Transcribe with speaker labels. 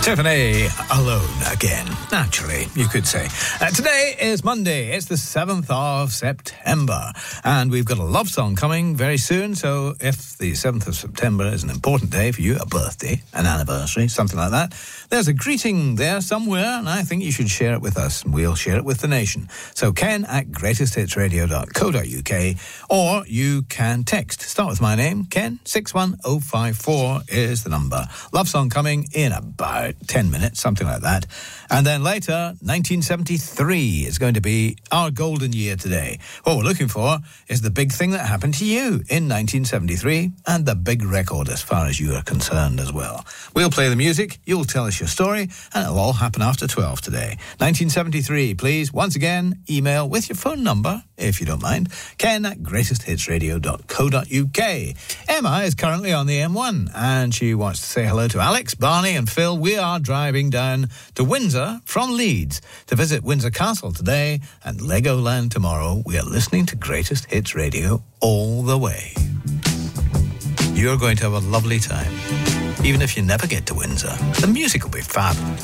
Speaker 1: Tiffany alone again, naturally, you could say. Today is Monday. It's the 7th of September. And we've got a love song coming very soon. So if the 7th of September is an important day for you, a birthday, an anniversary, something like that, there's a greeting there somewhere, and I think you should share it with us. We'll share it with the nation. So ken@greatesthitsradio.co.uk, or you can text. Start with my name, Ken. 61054 is the number. Love song coming in about 10 minutes, something like that. And then later, 1973 is going to be our golden year today. What we're looking for is the big thing that happened to you in 1973 and the big record as far as you are concerned as well. We'll play the music, you'll tell us your story, and it'll all happen after 12 today. 1973, please. Once again, email with your phone number, if you don't mind, ken@greatesthitsradio.co.uk. Emma is currently on the M1, and she wants to say hello to Alex, Barney and Phil. We are driving down to Windsor from Leeds to visit Windsor Castle today and Legoland tomorrow. We are listening to Greatest Hits Radio all the way. You're going to have a lovely time. Even if you never get to Windsor, the music will be fab.